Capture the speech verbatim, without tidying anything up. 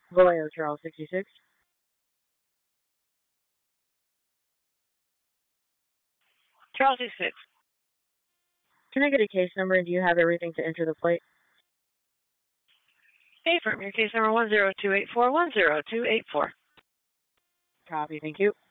Vallejo Charles sixty-six. Charles sixty-six. Can I get a case number and do you have everything to enter the plate? Affirm. Your case number one zero two eight four one zero two eight four. Copy, thank you.